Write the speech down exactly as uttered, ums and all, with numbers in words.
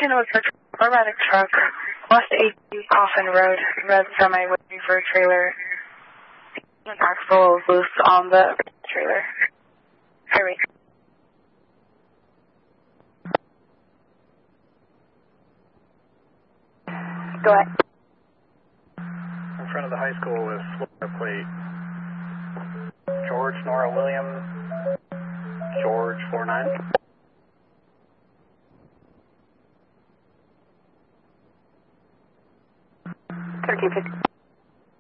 Lincoln was a paramedic truck, West eighty Coffin Road, red semi waiting for a trailer. An axle is loose on the trailer. Hurry. Go ahead. In front of the high school with Florida plate. George Nora Williams, George four nine. thirteen fifty.